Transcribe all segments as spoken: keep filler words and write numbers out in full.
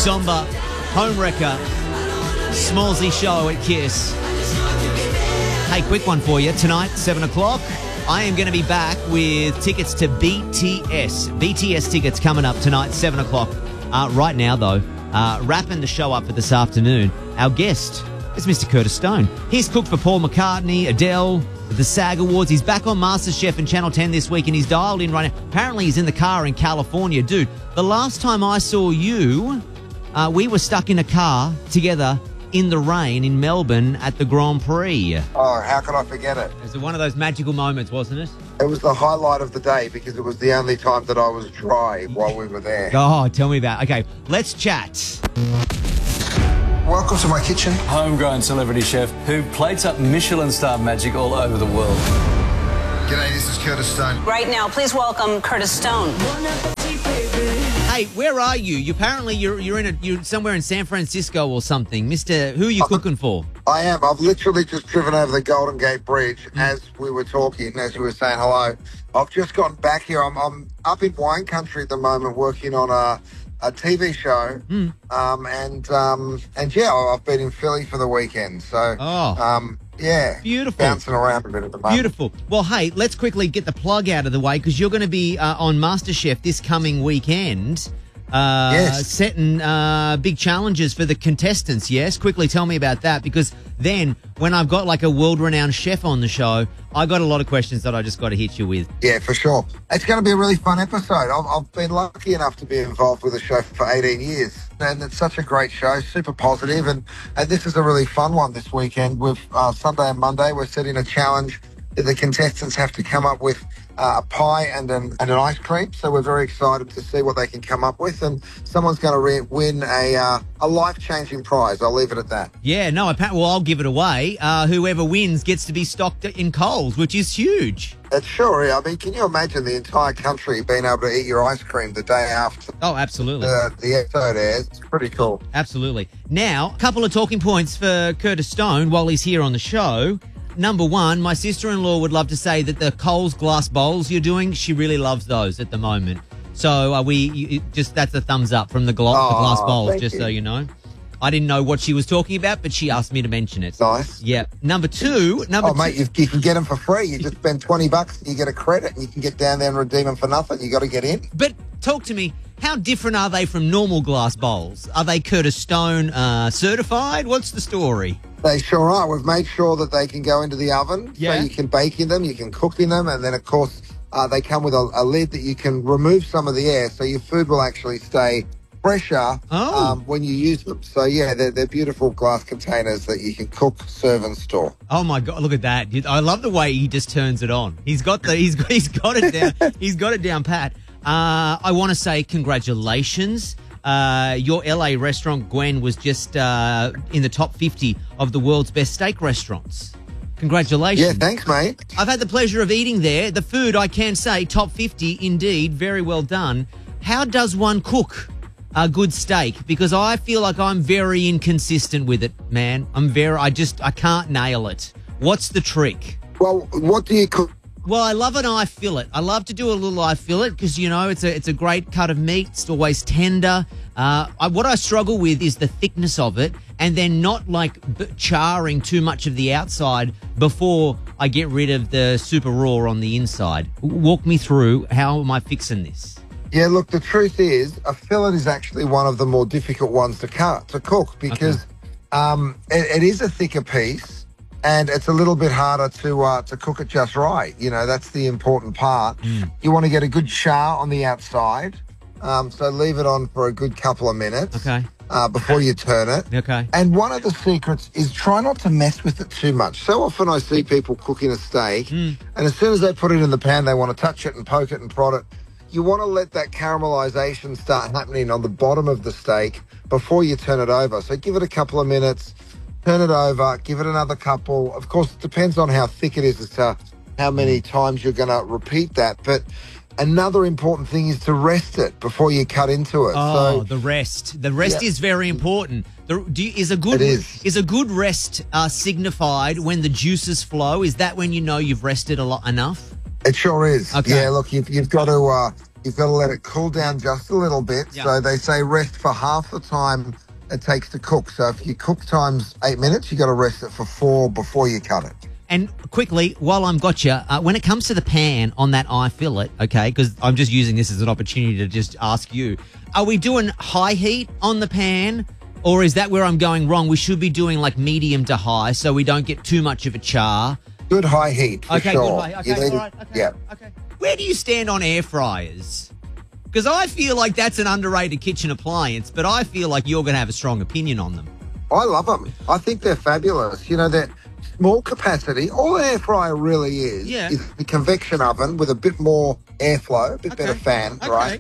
Zomba, Homewrecker, Smallsy show at Kiss. Hey, quick one for you. Tonight, seven o'clock, I am going to be back with tickets to B T S. B T S tickets coming up tonight, seven o'clock. Uh, right now, though, uh, wrapping the show up for this afternoon, our guest is Mister Curtis Stone. He's cooked for Paul McCartney, Adele, the SAG Awards. He's back on MasterChef and Channel ten this week, and he's dialed in right now. Apparently, he's in the car in California. Dude, the last time I saw you, uh, we were stuck in a car together in the rain in Melbourne at the Grand Prix. Oh, how could I forget it? It was one of those magical moments, wasn't it? It was the highlight of the day because it was the only time that I was dry while we were there. Oh, tell me about it. Okay, let's chat. Welcome to my kitchen. Homegrown celebrity chef who plates up Michelin star magic all over the world. G'day, this is Curtis Stone. Right now, please welcome Curtis Stone. Hey, where are you? You apparently you're you're in a you're somewhere in San Francisco or something, Mister Who are you cooking for? I am. I've literally just driven over the Golden Gate Bridge mm. as we were talking, as you were saying hello. I've just gotten back here. I'm, I'm up in wine country at the moment, working on a. a T V show, mm. um, and um, and yeah, I've been in Philly for the weekend, so oh. um, yeah, beautiful, bouncing around a bit at the moment. Beautiful. Well, hey, let's quickly get the plug out of the way because you're going to be uh, on MasterChef this coming weekend. Uh, yes. Setting uh, big challenges for the contestants, yes? Quickly tell me about that because then when I've got like a world-renowned chef on the show, I got a lot of questions that I just got to hit you with. Yeah, for sure. It's going to be a really fun episode. I've, I've been lucky enough to be involved with the show for eighteen years, and it's such a great show, super positive, and, and this is a really fun one this weekend. With uh, Sunday and Monday, we're setting a challenge that the contestants have to come up with Uh, a pie and an, and an ice cream. So we're very excited to see what they can come up with. And someone's going to re- win a uh, a life-changing prize. I'll leave it at that. Yeah, no, apparently, well, I'll give it away. Uh, whoever wins gets to be stocked in Coles, which is huge. It's sure. I mean, can you imagine the entire country being able to eat your ice cream the day after oh, absolutely. the, the episode airs? It's pretty cool. Absolutely. Now, a couple of talking points for Curtis Stone while he's here on the show. Number one, my sister-in-law would love to say that the Coles glass bowls you're doing, she really loves those at the moment. So are we you, just that's a thumbs up from the, gla- oh, the glass bowls, just you. so you know. I didn't know what she was talking about, but she asked me to mention it. Nice. Yeah. Number two. Number oh, two. mate, you, you can get them for free. You just spend twenty bucks and you get a credit and you can get down there and redeem them for nothing. You got to get in. But talk to me. How different are they from normal glass bowls? Are they Curtis Stone uh, certified? What's the story? They sure are. We've made sure that they can go into the oven, yeah. so you can bake in them, you can cook in them, and then, of course, uh, they come with a, a lid that you can remove some of the air, so your food will actually stay fresher oh. um, when you use them. So, yeah, they're, they're beautiful glass containers that you can cook, serve, and store. Oh, my God. Look at that. I love the way he just turns it on. He's got the he's got, he's got it down. He's got it down pat. Uh, I want to say congratulations. Uh, your L A restaurant, Gwen, was just uh, in the top fifty of the world's best steak restaurants. Congratulations. Yeah, thanks, mate. I've had the pleasure of eating there. The food, I can say, top fifty indeed. Very well done. How does one cook a good steak? Because I feel like I'm very inconsistent with it, man. I'm very, I just, I can't nail it. What's the trick? Well, what do you cook? Well, I love an eye fillet. I love to do a little eye fillet because, you know, it's a it's a great cut of meat. It's always tender. Uh, I, what I struggle with is the thickness of it and then not, like, b- charring too much of the outside before I get rid of the super raw on the inside. Walk me through. How am I fixing this? Yeah, look, the truth is a fillet is actually one of the more difficult ones to cut, to cook because okay. um, it, it is a thicker piece. And it's a little bit harder to uh, to cook it just right. You know, that's the important part. Mm. You want to get a good char on the outside. Um, so leave it on for a good couple of minutes okay. uh, before you turn it. Okay. And one of the secrets is try not to mess with it too much. So often I see people cooking a steak, mm. and as soon as they put it in the pan, they want to touch it and poke it and prod it. You want to let that caramelization start happening on the bottom of the steak before you turn it over. So give it a couple of minutes. Turn it over, give it another couple. Of course, it depends on how thick it is as to how many times you're going to repeat that. But another important thing is to rest it before you cut into it. Oh, so, the rest. The rest yeah. is very important. The, do you, is a good it is. is a good rest uh, signified when the juices flow? Is that when you know you've rested a lot enough? It sure is. Okay. Yeah, look, you've, you've got to... Uh, You've got to let it cool down just a little bit. Yeah. So they say rest for half the time it takes to cook. So if you cook times eight minutes, you got to rest it for four before you cut it. And quickly, while I'm got you, uh, when it comes to the pan on that eye fillet, okay, because I'm just using this as an opportunity to just ask you, are we doing high heat on the pan, or is that where I'm going wrong? We should be doing like medium to high so we don't get too much of a char. Good high heat, for okay, sure. good high. Okay, You need- all right. Okay, yeah. okay. Where do you stand on air fryers? Because I feel like that's an underrated kitchen appliance, but I feel like you're going to have a strong opinion on them. I love them. I think they're fabulous. You know, they're small capacity. All an air fryer really is Yeah. is the convection oven with a bit more airflow, a bit Okay. better fan, Okay. right?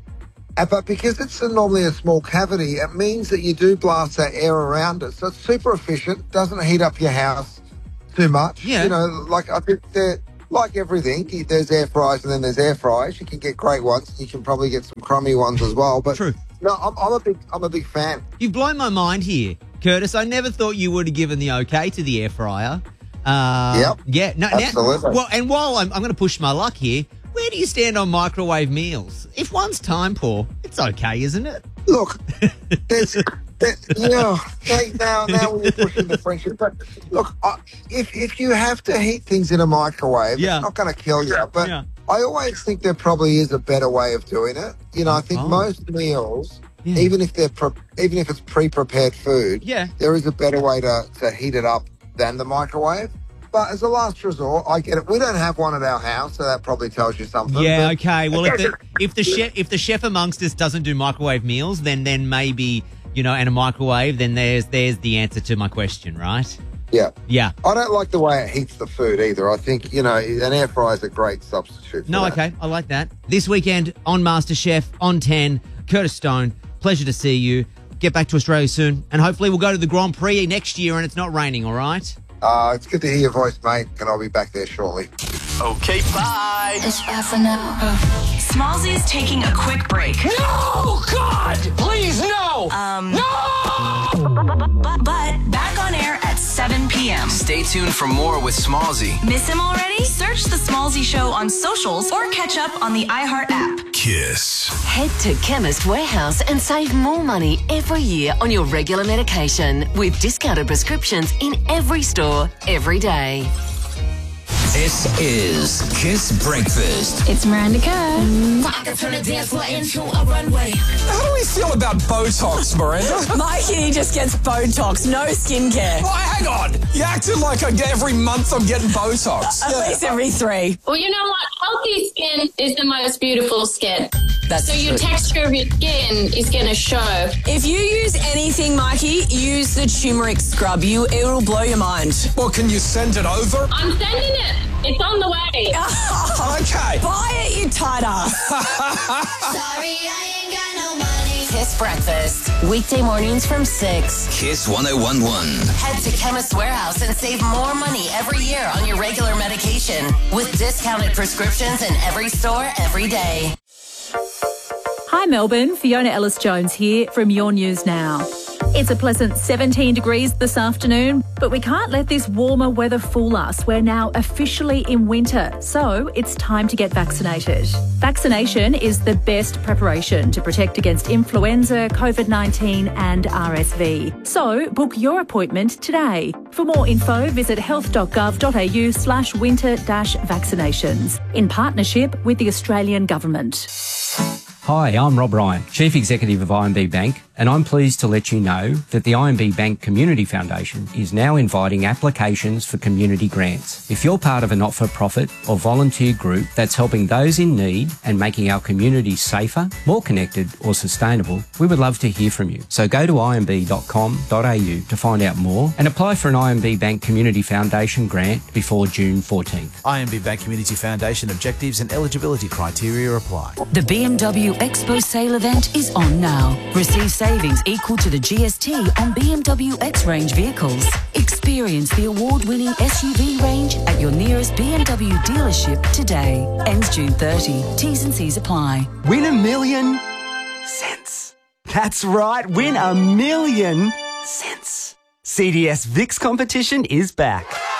Uh, But because it's a, normally a small cavity, it means that you do blast that air around it. So it's super efficient, doesn't heat up your house too much. Yeah. You know, like I think they're like everything. you- There's air fryers and then there's air fryers. You can get great ones. You can probably get some crummy ones as well. But True. no, I'm, I'm a big, I'm a big fan. You've blown my mind here, Curtis. I never thought you would have given the okay to the air fryer. Uh, Yep. Yeah. No, Absolutely. Now, well, and while I'm, I'm going to push my luck here, where do you stand on microwave meals? If one's time poor, it's okay, isn't it? Look, there's, there, you know, now, now when you're pushing the friendship, but look, I, if if you have to heat things in a microwave, Yeah. it's not going to kill you. But Yeah. I always think there probably is a better way of doing it. You know, I think Oh. most meals, Yeah. even if they're pre- even if it's pre-prepared food, Yeah. there is a better way to to heat it up than the microwave. But as a last resort, I get it. We don't have one at our house, so that probably tells you something. Yeah, But- okay. Well, if the if the chef if the chef amongst us doesn't do microwave meals, then then maybe you know, and a microwave, then there's there's the answer to my question, right? yeah. Yeah. I don't like the way it heats the food either. I think, you know, an air fryer is a great substitute for No, that. okay. I like that. This weekend on MasterChef on ten, Curtis Stone. Pleasure to see you. Get back to Australia soon, and hopefully we'll go to the Grand Prix next year, and it's not raining. All right. Uh, it's good to hear your voice, mate, and I'll be back there shortly. Okay, bye. It's bad for now. Smallsy's taking a quick break. No, God, please, no. Um, No! But, but back on air at seven p.m. Stay tuned for more with Smallsy. Miss him already? Search The Smallsy Show on socials or catch up on the iHeart app. Kiss. Head to Chemist Warehouse and save more money every year on your regular medication with discounted prescriptions in every store, every day. This is Kiss Breakfast. It's Miranda Kerr. I can turn a dance floor into a runway. How do we feel about Botox, Miranda? Mikey just gets Botox, no skincare. Oh, hang on. You acted like I get every month I'm getting Botox. At least every three. Well, you know what? Healthy skin is the most beautiful skin. That's So your true. texture of your skin is going to show. If you use anything, Mikey, use the turmeric scrub. You, it'll blow your mind. Well, can you send it over? I'm sending it. It's on the way. Okay. Buy it, you tight ass. Sorry, I ain't got no money. Kiss Breakfast. Weekday mornings from six. Kiss one oh one one. Head to Chemist Warehouse and save more money every year on your regular medication with discounted prescriptions in every store, every day. Hi Melbourne, Fiona Ellis-Jones here from Your News Now. It's a pleasant seventeen degrees this afternoon, but we can't let this warmer weather fool us. We're now officially in winter, so it's time to get vaccinated. Vaccination is the best preparation to protect against influenza, COVID nineteen and R S V. So book your appointment today. For more info, visit health.gov.au slash winter dash vaccinations in partnership with the Australian Government. Hi, I'm Rob Ryan, Chief Executive of I M B Bank, and I'm pleased to let you know that the I M B Bank Community Foundation is now inviting applications for community grants. If you're part of a not-for-profit or volunteer group that's helping those in need and making our communities safer, more connected or sustainable, we would love to hear from you. So go to i m b dot com dot a u to find out more and apply for an I M B Bank Community Foundation grant before June fourteenth. I M B Bank Community Foundation objectives and eligibility criteria apply. The B M W Expo sale event is on now. Receive savings equal to the G S T on B M W X-Range vehicles. Experience the award-winning S U V range at your nearest B M W dealership today. Ends June thirtieth. T's and C's apply. Win a million cents. That's right, win a million cents. C D S V I X competition is back.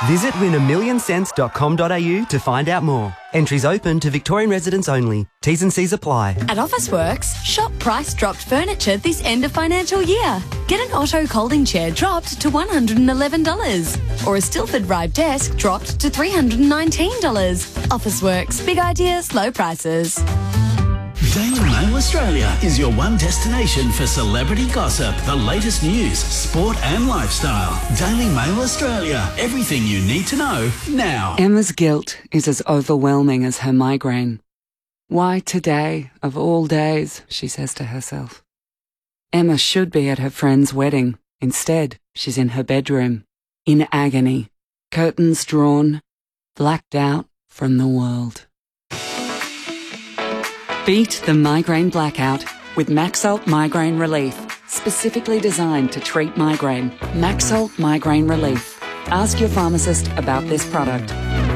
Visit win a million cents dot com dot a u to find out more. Entries open to Victorian residents only. T's and C's apply. At Officeworks, shop price dropped furniture this end of financial year. Get an Otto Colding chair dropped to one hundred eleven dollars or a Stilford Ride desk dropped to three hundred nineteen dollars. Officeworks, big ideas, low prices. Daily Mail Australia is your one destination for celebrity gossip, the latest news, sport and lifestyle. Daily Mail Australia, everything you need to know now. Emma's guilt is as overwhelming as her migraine. Why today, of all days, she says to herself. Emma should be at her friend's wedding. Instead, she's in her bedroom, in agony, curtains drawn, blacked out from the world. Beat the migraine blackout with Maxalt Migraine Relief, specifically designed to treat migraine. Maxalt Migraine Relief. Ask your pharmacist about this product.